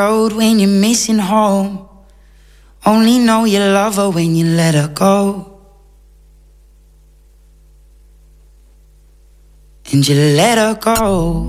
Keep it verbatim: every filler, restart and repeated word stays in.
road when you're missing home. Only know you love her when you let her go. And you let her go.